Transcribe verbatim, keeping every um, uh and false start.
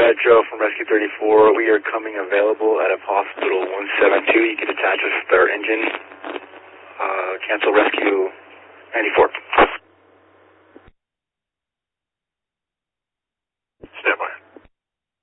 uh, Joe from Rescue thirty-four. We are coming available at a hospital one seven two. You can attach a spare engine. Uh, cancel Rescue ninety-four.